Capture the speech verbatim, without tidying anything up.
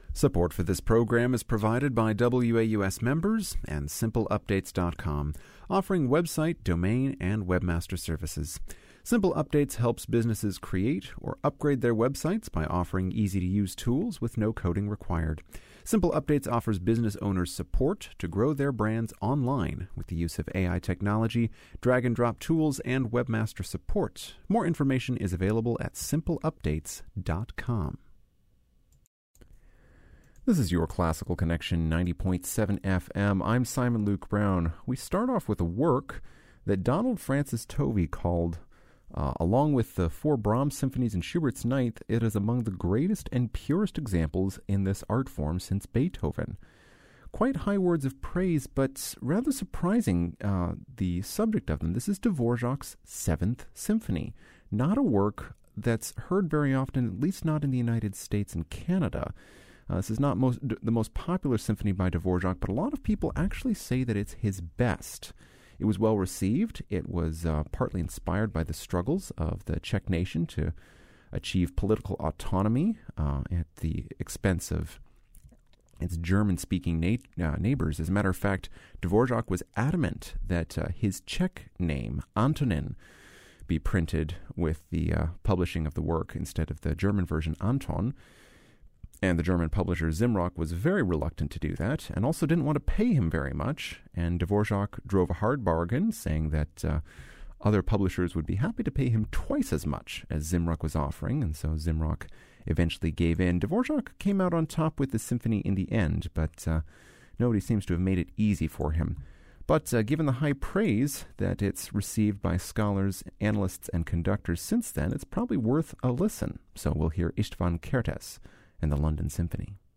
Support for this program is provided by W A U S members and Simple Updates dot com, offering website, domain, and webmaster services. Simple Updates helps businesses create or upgrade their websites by offering easy-to-use tools with no coding required. Simple Updates offers business owners support to grow their brands online with the use of A I technology, drag-and-drop tools, and webmaster support. More information is available at Simple Updates dot com. This is your Classical Connection ninety point seven F M. I'm Simon Luke Brown. We start off with a work that Donald Francis Tovey called, uh, along with the four Brahms symphonies and Schubert's Ninth, it is among the greatest and purest examples in this art form since Beethoven. Quite high words of praise, but rather surprising, uh, the subject of them. This is Dvorak's Seventh Symphony, not a work that's heard very often, at least not in the United States and Canada. Uh, this is not most, d- the most popular symphony by Dvorak, but a lot of people actually say that it's his best. It was well received. It was uh, partly inspired by the struggles of the Czech nation to achieve political autonomy uh, at the expense of its German-speaking na- uh, neighbors. As a matter of fact, Dvorak was adamant that uh, his Czech name, Antonin, be printed with the uh, publishing of the work instead of the German version, Anton. And the German publisher Zimrock was very reluctant to do that, and also didn't want to pay him very much. And Dvorak drove a hard bargain, saying that uh, other publishers would be happy to pay him twice as much as Zimrock was offering, and so Zimrock eventually gave in. Dvorak came out on top with the symphony in the end, but uh, nobody seems to have made it easy for him. But uh, given the high praise that it's received by scholars, analysts, and conductors since then, it's probably worth a listen. So we'll hear István Kertész and the London Symphony.